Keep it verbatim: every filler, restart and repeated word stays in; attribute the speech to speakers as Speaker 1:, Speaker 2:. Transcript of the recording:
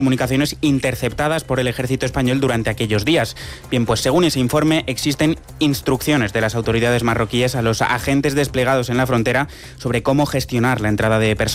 Speaker 1: comunicaciones interceptadas por el ejército español durante aquellos días. Bien, pues según ese informe existen instrucciones de las autoridades marroquíes a los agentes desplegados en la frontera sobre cómo gestionar la entrada de personas